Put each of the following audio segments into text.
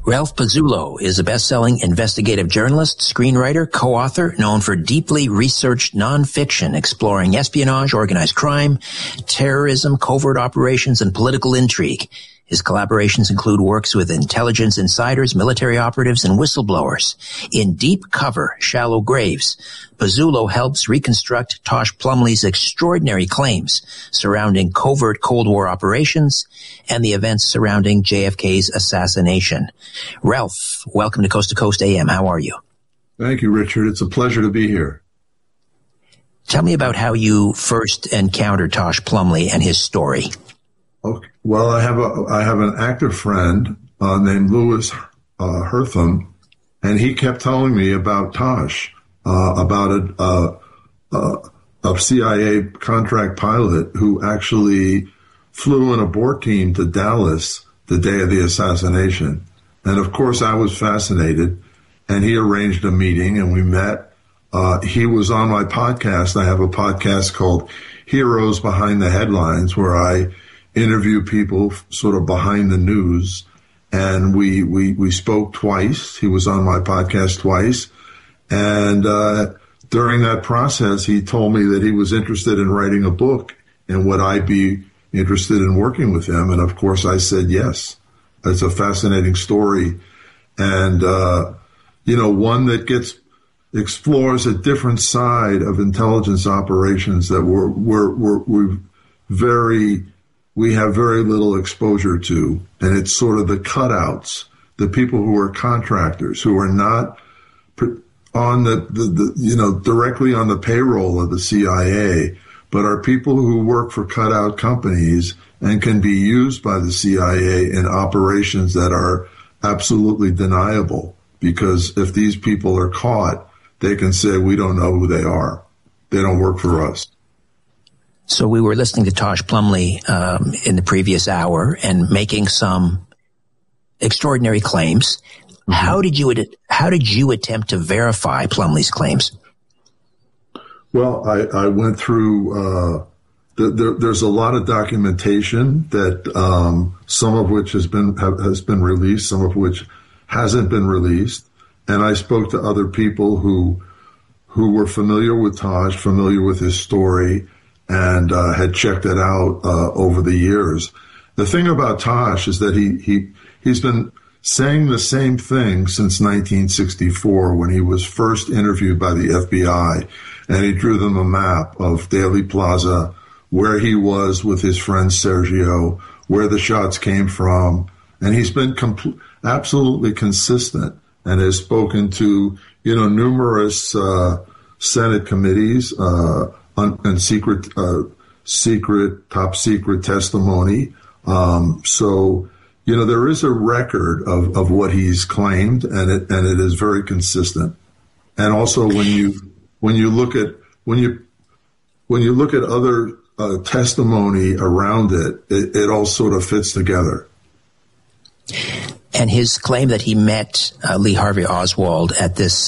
Ralph Pizzulo is a best-selling investigative journalist, screenwriter, co-author, known for deeply researched nonfiction exploring espionage, organized crime, terrorism, covert operations, and political intrigue. His collaborations include works with intelligence insiders, military operatives, and whistleblowers. In Deep Cover, Shallow Graves, Pizzulo helps reconstruct Tosh Plumlee's extraordinary claims surrounding covert Cold War operations and the events surrounding JFK's assassination. Ralph, welcome to Coast AM. How are you? Thank you, Richard. It's a pleasure to be here. Tell me about how you first encountered Tosh Plumlee and his story. Okay. Well, I have an actor friend named Louis Hertham, and he kept telling me about Tosh, about a CIA contract pilot who actually flew an abort team to Dallas the day of the assassination. And of course, I was fascinated, and he arranged a meeting, and we met. He was on my podcast. I have a podcast called Heroes Behind the Headlines, where I interview people sort of behind the news. And we spoke twice. He was on my podcast twice. And during that process, he told me that he was interested in writing a book and would I be interested in working with him. And of course, I said yes. It's a fascinating story. And, one that explores a different side of intelligence operations that we have very little exposure to. And it's sort of the cutouts, the people who are contractors, who are not on directly on the payroll of the CIA, but are people who work for cutout companies and can be used by the CIA in operations that are absolutely deniable. Because if these people are caught, they can say, we don't know who they are. They don't work for us. So we were listening to Tosh Plumlee in the previous hour and making some extraordinary claims. Mm-hmm. How did you attempt to verify Plumlee's claims? Well, I went through. There's a lot of documentation that some of which has been released, some of which hasn't been released, and I spoke to other people who were familiar with Tosh, familiar with his story, and had checked it out over the years. The thing about Tosh is that he's been saying the same thing since 1964 when he was first interviewed by the FBI, and he drew them a map of Dealey Plaza, where he was with his friend Sergio, where the shots came from, and he's been absolutely consistent and has spoken to numerous Senate committees and top secret testimony. So there is a record of what he's claimed, and it is very consistent. And also when you look at other testimony around it all sort of fits together. And his claim that he met Lee Harvey Oswald at this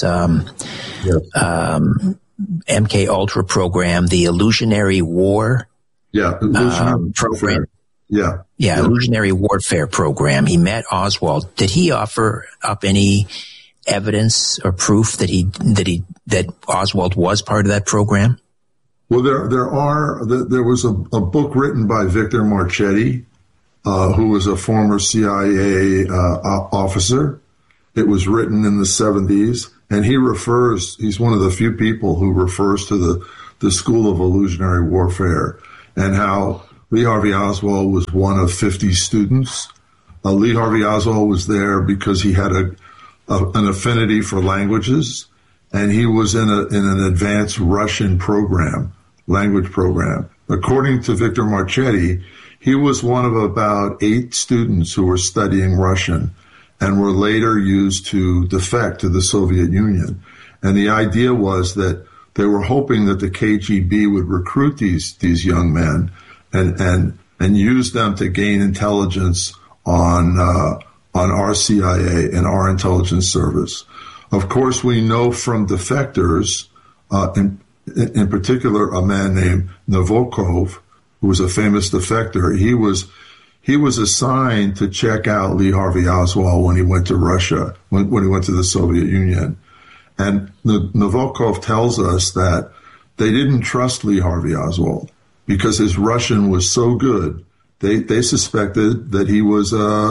MK Ultra program, the Illusionary War program. Illusionary Warfare program. He met Oswald. Did he offer up any evidence or proof that Oswald was part of that program? Well, there was a book written by Victor Marchetti, who was a former CIA officer. It was written in the 70s, and he's one of the few people who refers to the School of Illusionary Warfare and how Lee Harvey Oswald was one of 50 students. Lee Harvey Oswald was there because he had an affinity for languages, and he was in an advanced Russian language program. According to Victor Marchetti, he was one of about 8 students who were studying Russian and were later used to defect to the Soviet Union. And the idea was that they were hoping that the KGB would recruit these young men and use them to gain intelligence on our CIA and our intelligence service. Of course, we know from defectors, in particular, a man named Nabokov, who was a famous defector. he was assigned to check out Lee Harvey Oswald when he went to Russia, when he went to the Soviet Union. And Nabokov tells us that they didn't trust Lee Harvey Oswald because his Russian was so good. They suspected that he was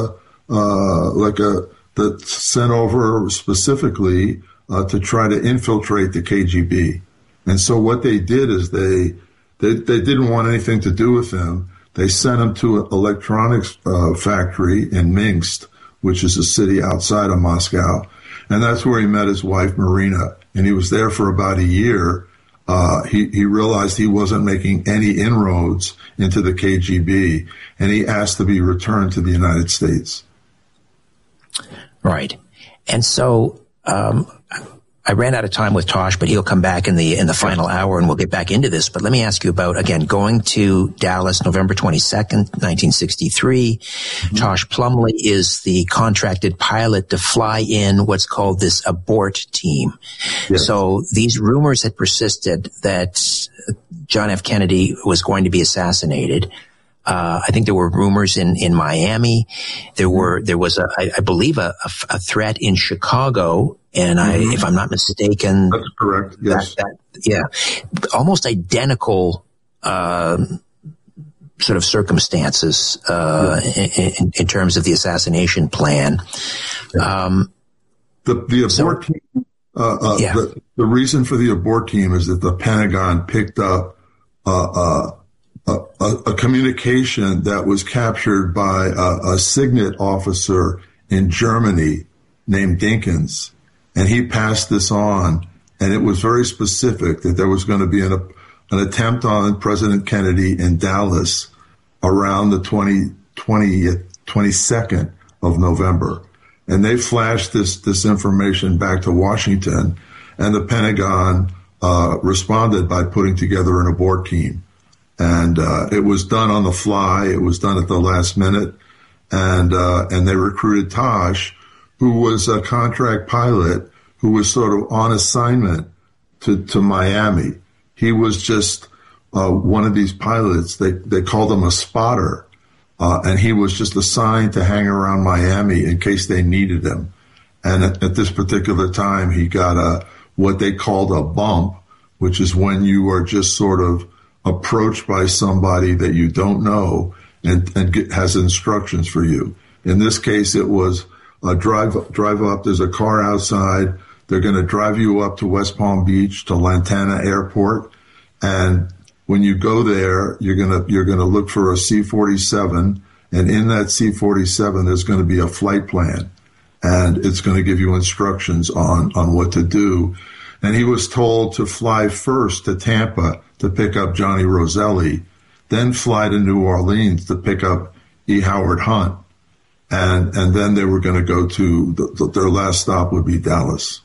that sent over specifically to try to infiltrate the KGB. And so what they did is they didn't want anything to do with him. They sent him to an electronics factory in Minsk, which is a city outside of Moscow. And that's where he met his wife, Marina. And he was there for about a year. He realized he wasn't making any inroads into the KGB, and he asked to be returned to the United States. Right. And so I ran out of time with Tosh, but he'll come back in the final hour and we'll get back into this. But let me ask you about, again, going to Dallas, November 22nd, 1963. Mm-hmm. Tosh Plumlee is the contracted pilot to fly in what's called this abort team. Yes. So these rumors had persisted that John F. Kennedy was going to be assassinated. I think there were rumors in Miami. There was I believe a threat in Chicago, and mm-hmm. If I'm not mistaken, that's correct. Yes, almost identical sort of circumstances in terms of the assassination plan. The abort team. The reason for the abort team is that the Pentagon picked up a communication that was captured by a Signet officer in Germany named Dinkins, and he passed this on, and it was very specific that there was going to be an attempt on President Kennedy in Dallas around the 22nd of November. And they flashed this information back to Washington, and the Pentagon responded by putting together an abort team. And it was done on the fly. It was done at the last minute. And they recruited Tosh, who was a contract pilot who was sort of on assignment to Miami. He was just one of these pilots. They called him a spotter. And he was just assigned to hang around Miami in case they needed him. And at this particular time, he got what they called a bump, which is when you are just sort of approached by somebody that you don't know and has instructions for you. In this case, it was drive up. There's a car outside. They're going to drive you up to West Palm Beach to Lantana Airport. And when you go there, you're going to look for a C-47. And in that C-47, there's going to be a flight plan. And it's going to give you instructions on what to do. And he was told to fly first to Tampa to pick up Johnny Roselli, then fly to New Orleans to pick up E. Howard Hunt. And then they were going to go to their last stop would be Dallas.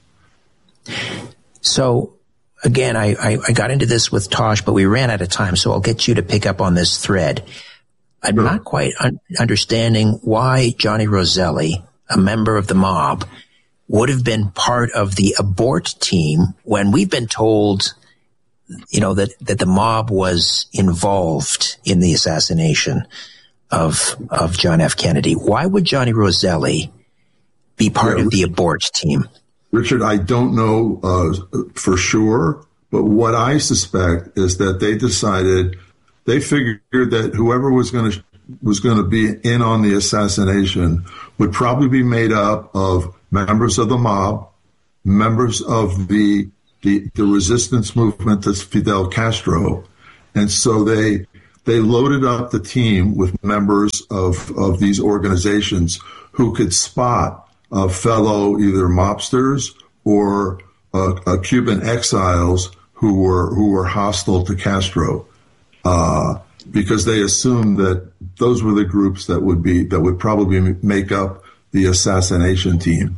So, again, I got into this with Tosh, but we ran out of time, so I'll get you to pick up on this thread. I'm not quite understanding why Johnny Roselli, a member of the mob, would have been part of the abort team when we've been told, that the mob was involved in the assassination of John F. Kennedy. Why would Johnny Roselli be part of the abort team? Richard, I don't know for sure, but what I suspect is that they figured that whoever was going to be in on the assassination would probably be made up of members of the mob, members of the resistance movement to Fidel Castro, and so they loaded up the team with members of these organizations who could spot fellow either mobsters or Cuban exiles who were hostile to Castro, because they assumed that those were the groups that would probably make up the assassination team.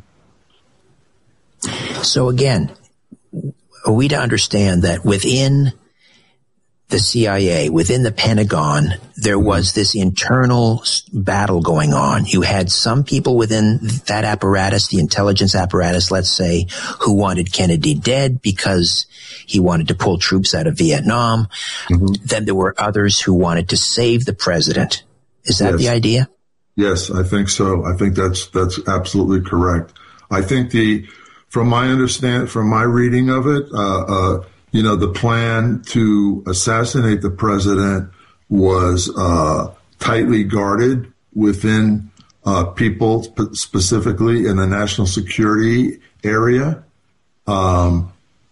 So again, are we to understand that within the CIA, within the Pentagon, there was this internal battle going on? You had some people within that apparatus, the intelligence apparatus, let's say, who wanted Kennedy dead because he wanted to pull troops out of Vietnam. Mm-hmm. Then there were others who wanted to save the president Is that the idea? Yes, I think so. I think that's absolutely correct. I think from my reading of it, the plan to assassinate the president was tightly guarded within people, specifically in the national security area. And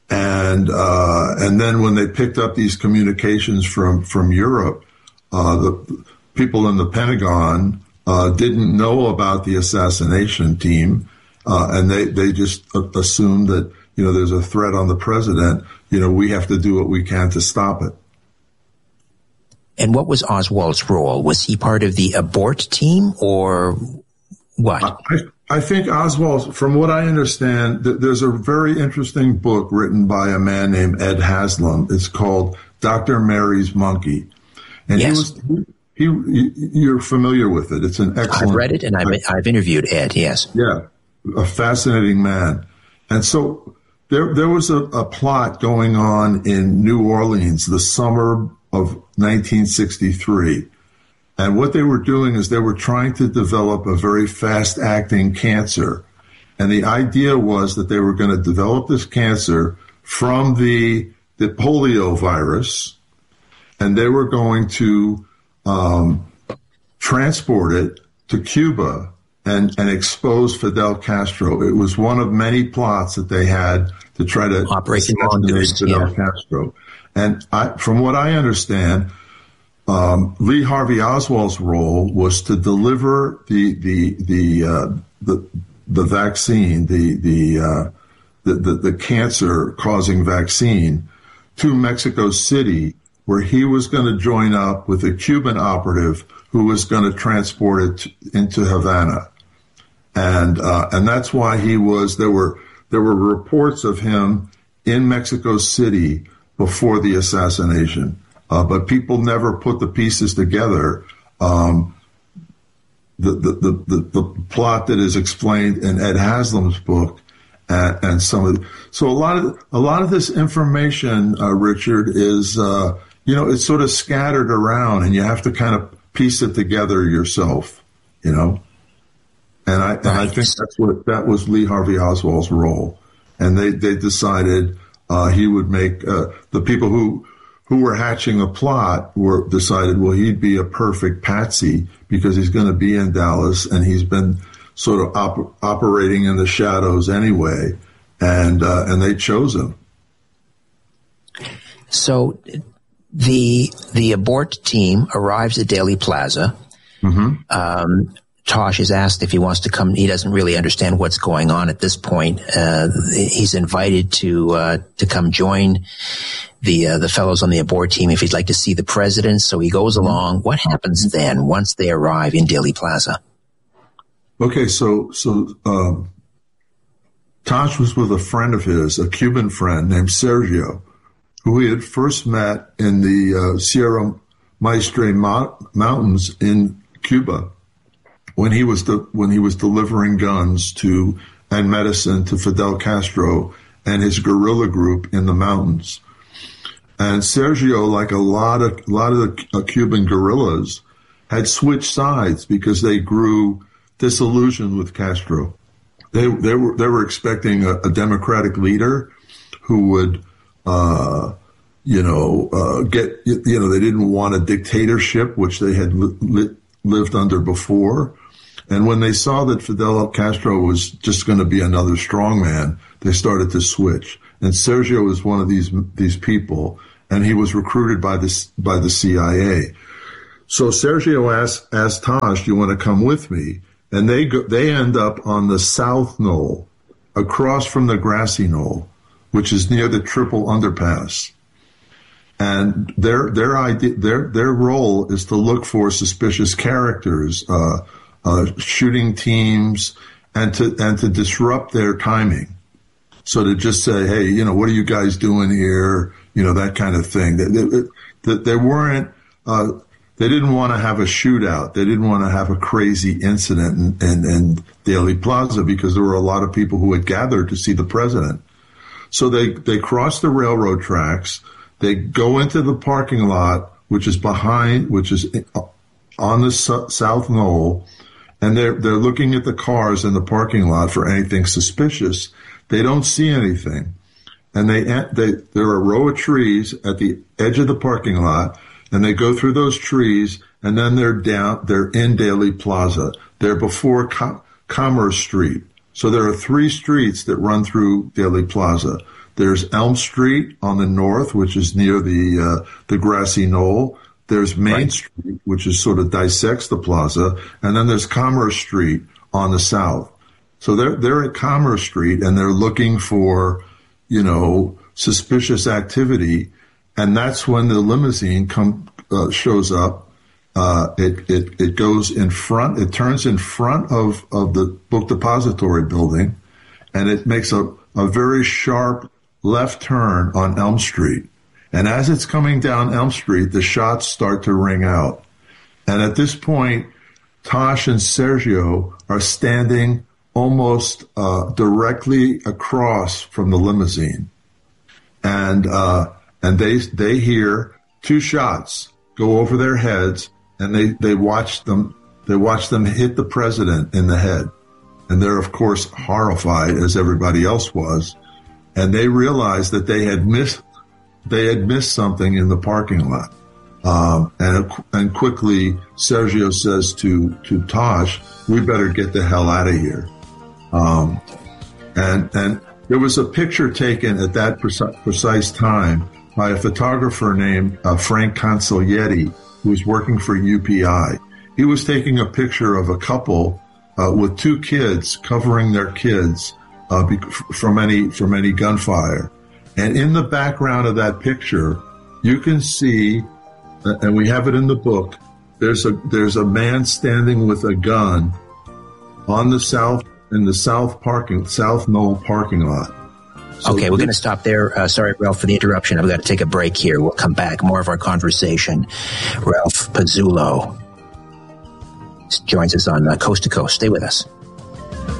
then when they picked up these communications from Europe, the people in the Pentagon didn't know about the assassination team, and they just assumed that, there's a threat on the president. We have to do what we can to stop it. And what was Oswald's role? Was he part of the abort team or what? I think Oswald, from what I understand, there's a very interesting book written by a man named Ed Haslam. It's called Dr. Mary's Monkey. And yes. You're familiar with it. It's an excellent. I've read it and I've interviewed Ed, yes. Yeah, a fascinating man. And so there was a plot going on in New Orleans the summer of 1963. And what they were doing is they were trying to develop a very fast-acting cancer. And the idea was that they were going to develop this cancer from the polio virus, and they were going to transport it to Cuba and expose Fidel Castro. It was one of many plots that they had to try to assassinate Fidel Castro. And from what I understand, Lee Harvey Oswald's role was to deliver the vaccine, the cancer-causing vaccine, to Mexico City, where he was going to join up with a Cuban operative who was going to transport it into Havana, and that's why he was. There were reports of him in Mexico City before the assassination. But people never put the pieces together. The plot that is explained in Ed Haslam's book, and so a lot of this information, Richard, is it's sort of scattered around, and you have to kind of piece it together yourself, And I think that was Lee Harvey Oswald's role, and they decided he would make the people who were hatching the plot decided, well, he'd be a perfect patsy because he's going to be in Dallas and he's been sort of operating in the shadows anyway, and they chose him. So the abort team arrives at Dealey Plaza. Mm-hmm. Tosh is asked if he wants to come. He doesn't really understand what's going on at this point. He's invited to come join the fellows on the abort team if he'd like to see the president. So he goes along. What happens then once they arrive in Dealey Plaza? Okay, so Tosh was with a friend of his, a Cuban friend named Sergio, who he had first met in the Sierra Maestre Mountains in Cuba, when he was delivering guns and medicine to Fidel Castro and his guerrilla group in the mountains. And Sergio, like a lot of the Cuban guerrillas, had switched sides because they grew disillusioned with Castro. They were expecting a democratic leader who would they didn't want a dictatorship, which they had lived under before. And when they saw that Fidel Castro was just going to be another strongman, they started to switch. And Sergio was one of these people, and he was recruited by the CIA. So Sergio asked Tosh, "Do you want to come with me?" And they end up on the South Knoll, across from the Grassy Knoll, which is near the Triple Underpass. And their role is to look for suspicious characters, shooting teams, and to disrupt their timing. So to just say, hey, what are you guys doing here? That kind of thing. They weren't. They didn't want to have a shootout. They didn't want to have a crazy incident in Dealey Plaza because there were a lot of people who had gathered to see the president. So they crossed the railroad tracks. They go into the parking lot, which is on the South Knoll, and they're looking at the cars in the parking lot for anything suspicious. They don't see anything, and there are a row of trees at the edge of the parking lot, and they go through those trees, and then they're in Dealey Plaza. They're before Commerce Street. So there are 3 streets that run through Dealey Plaza. There's Elm Street on the north, which is near the grassy knoll. There's Main Street, which is sort of dissects the plaza, and then there's Commerce Street on the south. So they're at Commerce Street, and they're looking for, suspicious activity, and that's when the limousine shows up. It goes in front. It turns in front of the book depository building, and it makes a very sharp left turn on Elm Street. And as it's coming down Elm Street, the shots start to ring out. And at this point, Tosh and Sergio are standing almost directly across from the limousine, and they hear 2 shots go over their heads, and they watch them hit the president in the head, and they're of course horrified, as everybody else was, and they realize that they had missed something in the parking lot. And quickly, Sergio says to Tosh, "We better get the hell out of here." And there was a picture taken at that precise time by a photographer named Frank Consiglietti, who was working for UPI. He was taking a picture of a couple with 2 kids covering their kids from any gunfire. And in the background of that picture, you can see, and we have it in the book, there's a man standing with a gun in the South Knoll parking lot. So okay, we're going to stop there. Sorry, Ralph, for the interruption. I've got to take a break here. We'll come back. More of our conversation. Ralph Pizzullo joins us on Coast to Coast. Stay with us.